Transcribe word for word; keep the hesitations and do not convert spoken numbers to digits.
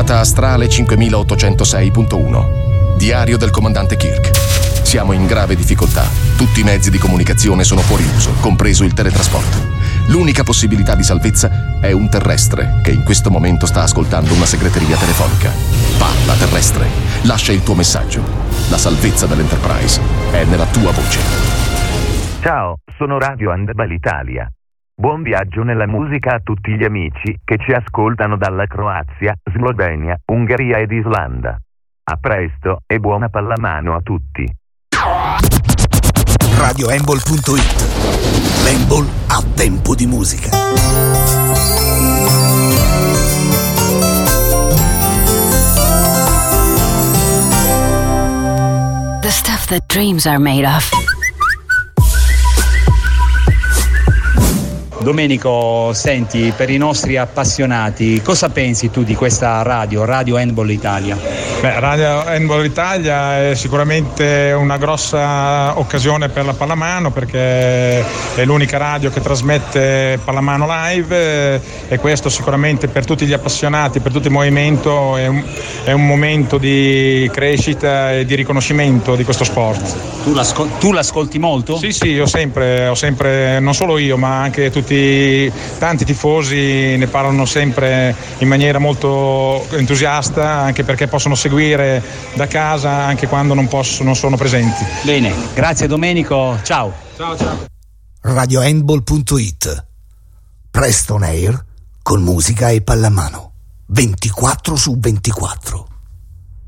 Data astrale cinquemilaottocentosei punto uno. Diario del comandante Kirk. Siamo in grave difficoltà. Tutti i mezzi di comunicazione sono fuori uso, compreso il teletrasporto. L'unica possibilità di salvezza è un terrestre che in questo momento sta ascoltando una segreteria telefonica. Parla, terrestre. Lascia il tuo messaggio. La salvezza dell'Enterprise è nella tua voce. Ciao, sono Radio Handball Italia. Buon viaggio nella musica a tutti gli amici che ci ascoltano dalla Croazia, Slovenia, Ungheria ed Islanda. A presto e buona pallamano a tutti. Radio Handball punto it. L'handball a tempo di musica. The stuff that dreams are made of. Domenico, senti, per i nostri appassionati, cosa pensi tu di questa radio, Radio Handball Italia? Beh, Radio Handball Italia è sicuramente una grossa occasione per la pallamano, perché è l'unica radio che trasmette pallamano live, e questo sicuramente per tutti gli appassionati, per tutto il movimento è un, è un momento di crescita e di riconoscimento di questo sport. Tu, l'ascol- tu l'ascolti molto? Sì, sì, io sempre, ho sempre, non solo io, ma anche tutti tanti tifosi ne parlano sempre in maniera molto entusiasta, anche perché possono seguire da casa anche quando non possono, non sono presenti. Bene, grazie Domenico, ciao. Ciao, ciao. Radio Handball punto it. Presto on air con musica e pallamano. ventiquattro su ventiquattro.